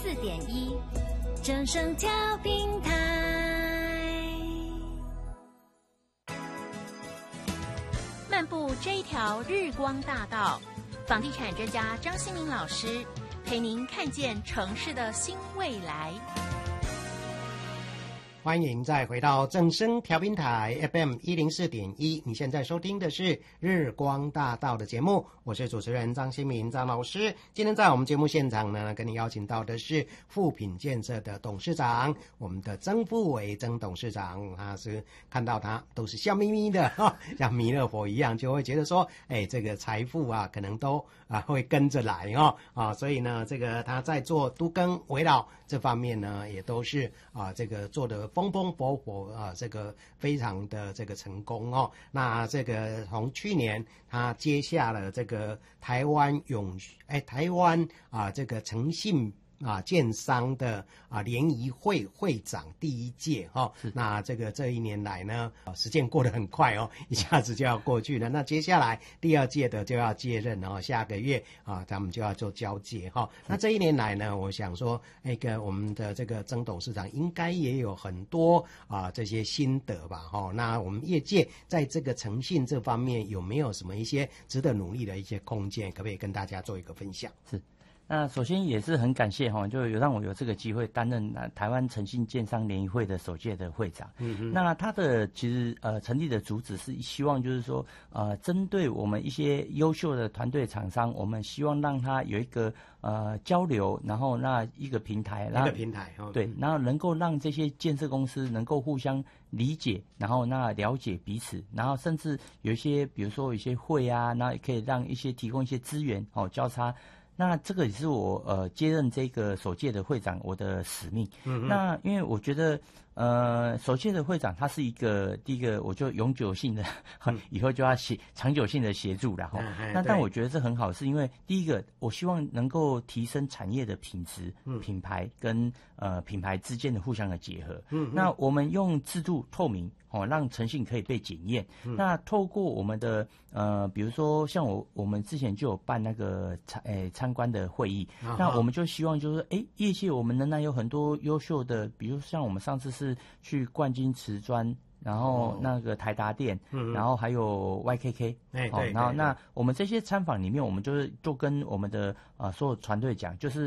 104.1正声调频台。漫步这一条日光大道，房地产专家张新民老师陪您看见城市的新未来。 欢迎再回到正声调频台 FM 104.1，你现在收听的是日光大道的节目，我是主持人张新民张老师。今天在我们节目现场呢，跟你邀请到的是富品建设的董事长，我们的曾富伟曾董事长，他是看到他都是笑眯眯的，像弥勒佛一样，就会觉得说，这个财富啊，可能都会跟着来所以呢，这个他在做都更围绕这方面呢，也都是这个做的风风火火这个非常的这个成功那这个从去年他接下了这个台湾这个诚信建商的联谊会会长第一届那这一年来呢，时间过得很快一下子就要过去了。那接下来第二届的就要接任下个月他们就要做交接那这一年来呢，我想说我们的这个曾董事长应该也有很多这些心得吧那我们业界在这个诚信这方面有没有什么一些值得努力的一些空间，可不可以跟大家做一个分享？ 是。那首先也是很感谢就有让我有这个机会担任台湾诚信建商联谊会的首届的会长。那他的其实成立的主旨是希望就是说针对我们一些优秀的团队厂商，我们希望让他有一个交流，然后那一个平台，对，然后能够让这些建设公司能够互相理解，然后那了解彼此，然后甚至有一些比如说有一些会那也可以让一些提供一些资源交叉。那这个也是我接任这个首届的会长我的使命。那因为我觉得首届的会长他是第一个我就永久性的以后就要长久性的协助然后但我觉得这很好，是因为第一个我希望能够提升产业的品质，品牌跟品牌之间的互相的结合。那我们用制度透明让诚信可以被检验。那透过我们的比如说像我们之前就有办那个参观的会议，那我们就希望就是业界我们仍然有很多优秀的，比如像我们上次是去冠金瓷砖，然后那个台达电，然后还有 YKK，然后那我们这些参访里面，我们就跟我们的所有团队讲，就是